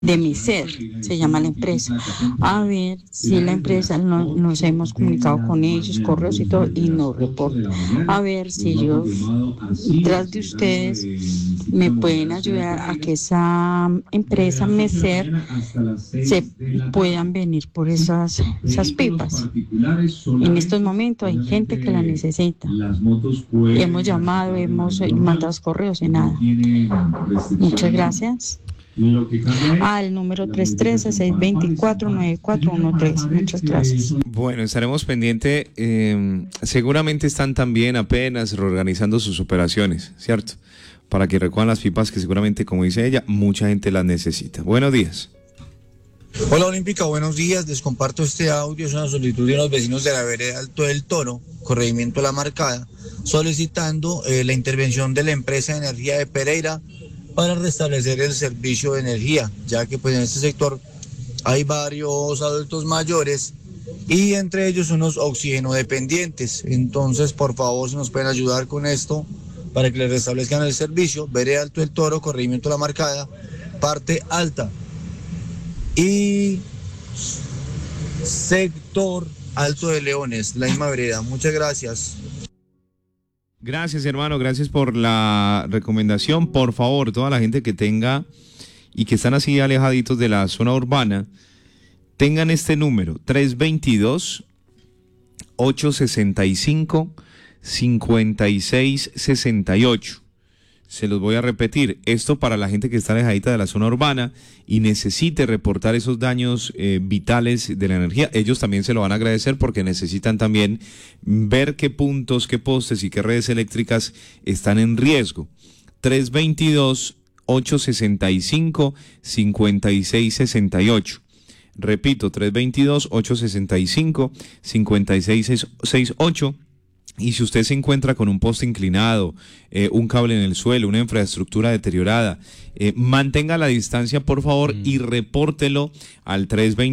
de mi ser, se llama la empresa. A ver si la empresa nos hemos comunicado con ellos, correos y todo, y no reporta. A ver si ellos, tras de ustedes, me pueden ayudar a que esa empresa Meser se puedan venir por esas pipas. En estos momentos hay gente que la necesita. Hemos llamado, hemos mandado correos y nada. Muchas gracias. El número 313-624-9413. Muchas gracias. Bueno, estaremos pendientes. Seguramente están también apenas reorganizando sus operaciones, ¿cierto? Para que recojan las pipas que seguramente, como dice ella, mucha gente las necesita. Buenos días. Hola Olímpica, buenos días. Les comparto este audio. Es una solicitud de unos vecinos de la vereda Alto del Toro, corregimiento La Marcada, solicitando la intervención de la empresa de energía de Pereira para restablecer el servicio de energía, ya que pues en este sector hay varios adultos mayores y entre ellos unos oxígeno dependientes. Entonces, por favor, si nos pueden ayudar con esto para que les restablezcan el servicio. Vereda Alto del Toro, corregimiento La Marcada, parte alta y sector Alto de Leones, la misma vereda. Muchas gracias. Gracias, hermano, gracias por la recomendación. Por favor, toda la gente que tenga y que están así alejaditos de la zona urbana, tengan este número, 322-865-5668. Se los voy a repetir, esto para la gente que está alejadita de la zona urbana y necesite reportar esos daños vitales de la energía. Ellos también se lo van a agradecer porque necesitan también ver qué puntos, qué postes y qué redes eléctricas están en riesgo. 322-865-5668. Repito, 322-865-5668. Y si usted se encuentra con un poste inclinado, un cable en el suelo, una infraestructura deteriorada, mantenga la distancia, por favor, y repórtelo al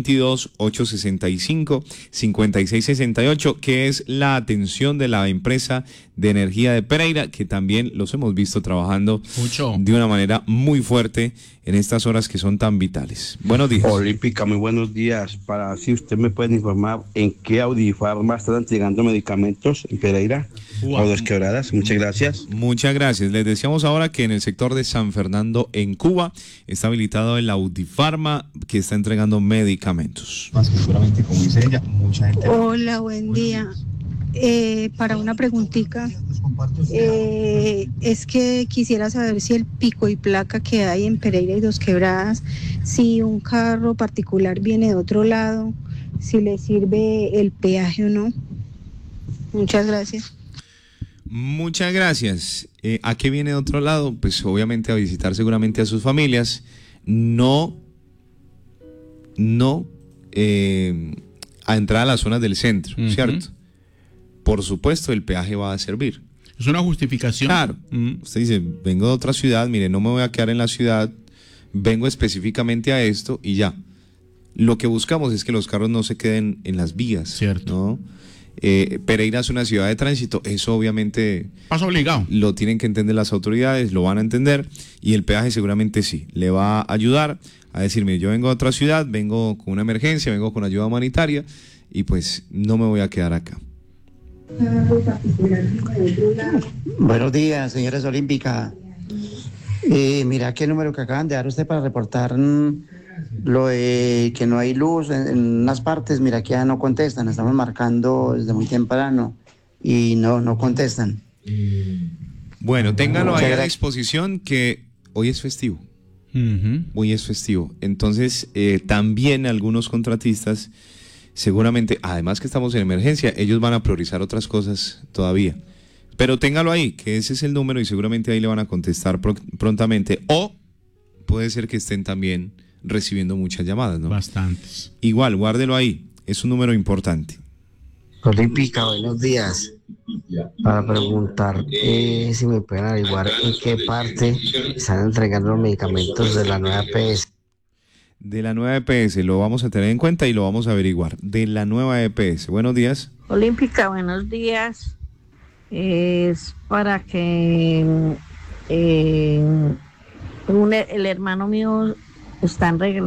322-865-5668, que es la atención de la empresa de energía de Pereira, que también los hemos visto trabajando de una manera muy fuerte en estas horas que son tan vitales. Buenos días. Olímpica, muy buenos días. Para si usted me puede informar en qué Audifarma están entregando medicamentos en Pereira o Dos Quebradas. Muchas gracias. Muchas gracias. Les decíamos ahora que en el sector de San Fernando, en Cuba, está habilitado el Audifarma, que está entregando medicamentos. Seguramente, como dice ella, mucha gente. Hola, buen día. Para una preguntita, es que quisiera saber si el pico y placa que hay en Pereira y Dos Quebradas, si un carro particular viene de otro lado, si le sirve el peaje o no. Muchas gracias. Muchas gracias. ¿A qué viene de otro lado? Pues obviamente a visitar seguramente a sus familias. No a entrar a las zonas del centro, ¿cierto? Por supuesto, el peaje va a servir. Es una justificación. Claro. Usted dice, vengo de otra ciudad, mire, no me voy a quedar en la ciudad, vengo específicamente a esto y ya. Lo que buscamos es que los carros no se queden en las vías. Cierto. ¿No? Pereira es una ciudad de tránsito, eso obviamente paso obligado. Lo tienen que entender las autoridades, lo van a entender, y el peaje seguramente sí, le va a ayudar a decirme, yo vengo de otra ciudad, vengo con una emergencia, vengo con ayuda humanitaria, y pues no me voy a quedar acá. Buenos días, señores Olímpica. Mira qué número que acaban de dar usted para reportar lo de que no hay luz en unas partes. Mira que ya no contestan, estamos marcando desde muy temprano y no contestan. Bueno, téngalo ahí a disposición, que hoy es festivo. Hoy es festivo. Entonces, también algunos contratistas, seguramente, además que estamos en emergencia, ellos van a priorizar otras cosas todavía. Pero téngalo ahí, que ese es el número y seguramente ahí le van a contestar prontamente. O puede ser que estén también recibiendo muchas llamadas, ¿no? Bastantes. Igual, guárdelo ahí, es un número importante. Olímpica, buenos días. Para preguntar si me pueden averiguar en qué parte están entregando los medicamentos de la nueva EPS. De la nueva EPS, lo vamos a tener en cuenta y lo vamos a averiguar. De la nueva EPS. Buenos días. Olímpica, buenos días. Es para que el hermano mío están regalando